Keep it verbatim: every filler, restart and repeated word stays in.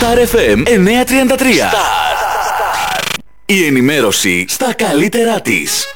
Star εφ εμ εννιακόσια τριάντα τρία. Star. Η ενημέρωση στα καλύτερά της.